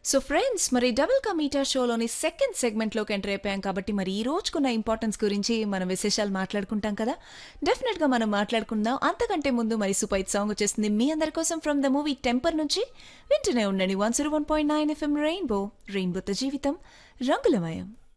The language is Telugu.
సో ఫ్రెండ్స్, మరి డబుల్ కా మీటా షోలోని సెకండ్ సెగ్మెంట్లోకి ఎంటర్ అయిపోయాం కాబట్టి మరి ఈ రోజుకున్న ఇంపార్టెన్స్ గురించి మనం విశేషాలు మాట్లాడుకుంటాం కదా. డెఫినెట్గా మనం మాట్లాడుకుందాం. అంతకంటే ముందు మరి సూపర్ హిట్ సాంగ్ వచ్చేస్తుంది మీ అందరి కోసం ఫ్రమ్ ద మూవీ టెంపర్ నుంచి. వింటూనే ఉండండి 101.9 FM రెయిన్బోతో జీవితం రంగులమయం.